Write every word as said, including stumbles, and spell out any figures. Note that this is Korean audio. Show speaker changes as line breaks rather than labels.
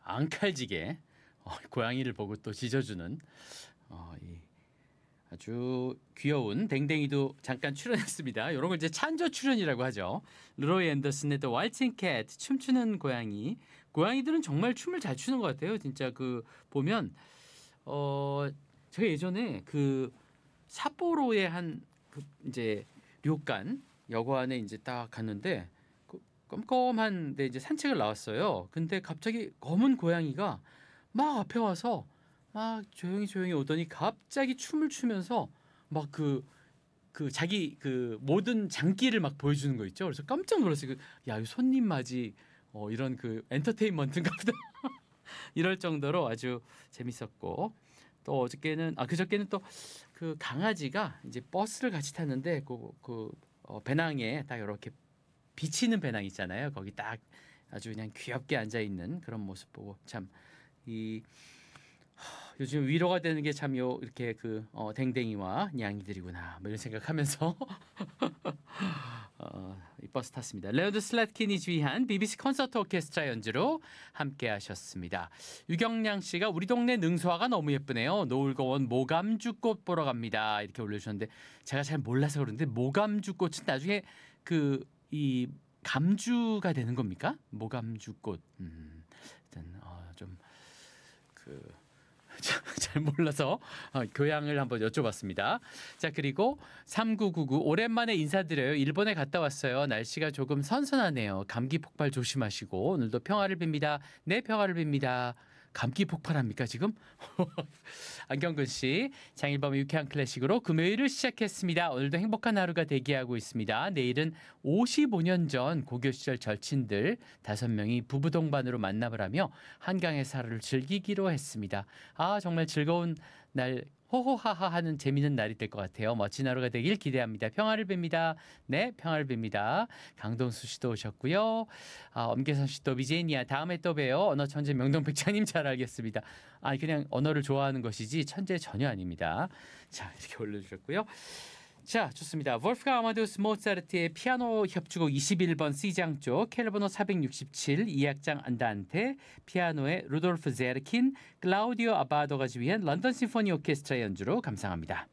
앙칼지게 어, 고양이를 보고 또 짖어주는 어, 이 아주 귀여운 댕댕이도 잠깐 출연했습니다. 이런 걸 이제 찬조 출연이라고 하죠. 르로이 앤더슨의 The White and Cat, 춤추는 고양이. 고양이들은 정말 춤을 잘 추는 것 같아요. 진짜 그 보면 어 제가 예전에 그 삿포로의 한 그 이제 료칸 여관에 이제 딱 갔는데 그 껌껌한데 이제 산책을 나왔어요. 근데 갑자기 검은 고양이가 막 앞에 와서 막 조용히 조용히 오더니 갑자기 춤을 추면서 막 그 그 자기 그 모든 장기를 막 보여주는 거 있죠. 그래서 깜짝 놀랐어요. 야, 이 손님 맞이 어, 이런 그 엔터테인먼트인가 보다. 이럴 정도로 아주 재밌었고 또 어저께는 아 그저께는 또 그 강아지가 이제 버스를 같이 탔는데 그, 그 어, 배낭에 딱 이렇게 비치는 배낭 있잖아요. 거기 딱 아주 그냥 귀엽게 앉아 있는 그런 모습 보고 참 이 요즘 위로가 되는 게 참 요 이렇게 그 어, 댕댕이와 냥이들이구나 뭐 이런 생각하면서 어, 이 버스 탔습니다. 레오드 슬래트킨이 지휘한 비비씨 콘서트 오케스트라 연주로 함께 하셨습니다. 유경량 씨가 우리 동네 능소화가 너무 예쁘네요. 노을거원 모감주꽃 보러 갑니다. 이렇게 올려주셨는데 제가 잘 몰라서 그런데 모감주꽃은 나중에 그 이 감주가 되는 겁니까? 모감주꽃. 음, 일단 어, 좀 그 잘 몰라서 어, 교양을 한번 여쭤봤습니다. 자, 그리고 삼구구구 오랜만에 인사드려요. 일본에 갔다 왔어요. 날씨가 조금 선선하네요. 감기 폭발 조심하시고 오늘도 평화를 빕니다. 네, 평화를 빕니다. 감기 폭발합니까 지금? 안경근 씨, 장일범의 유쾌한 클래식으로 금요일을 시작했습니다. 오늘도 행복한 하루가 대기하고 있습니다. 내일은 오십오 년 전 고교 시절 절친들 다섯 명이 부부 동반으로 만남을 하며 한강에서 하루를 즐기기로 했습니다. 아, 정말 즐거운 날 호호하하 하는 재미있는 날이 될 것 같아요. 멋진 하루가 되길 기대합니다. 평화를 빕니다. 네, 평화를 빕니다. 강동수 씨도 오셨고요. 아, 엄계선 씨도 비제니아 다음에 또 봬요. 언어 천재 명동백장님 잘 알겠습니다. 아, 그냥 언어를 좋아하는 것이지 천재 전혀 아닙니다. 자, 이렇게 올려주셨고요. 자, 좋습니다. 볼프강 아마데우스 모차르트의 피아노 협주곡 이십일 번 C장조, 캘번호 사백육십칠, 이 악장 안다한테, 피아노의 루돌프 제르킨, 클라우디오 아바도가 지휘한 런던 심포니 오케스트라 연주로 감상합니다.